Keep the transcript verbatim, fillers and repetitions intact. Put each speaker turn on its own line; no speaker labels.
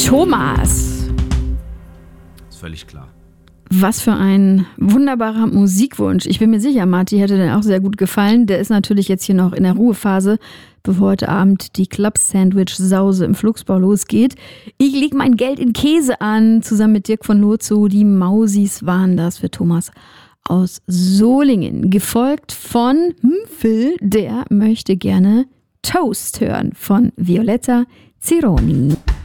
Thomas.
Ist völlig klar.
Was für ein wunderbarer Musikwunsch. Ich bin mir sicher, Marti hätte dir auch sehr gut gefallen. Der ist natürlich jetzt hier noch in der Ruhephase, bevor heute Abend die Club-Sandwich-Sause im Flugsbau losgeht. Ich leg mein Geld in Käse an, zusammen mit Dirk von Lozo. Die Mausis waren das für Thomas aus Solingen. Gefolgt von Phil, der möchte gerne Toast hören von Violetta Zironi.